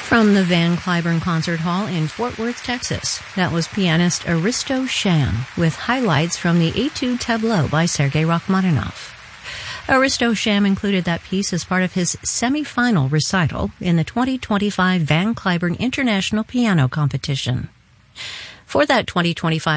From the Van Cliburn Concert Hall in Fort Worth, Texas, that was pianist Aristo Sham with highlights from the Etude Tableau by Sergei Rachmaninoff. Aristo Sham included that piece as part of his semi-final recital in the 2025 Van Cliburn International Piano Competition. For that 2025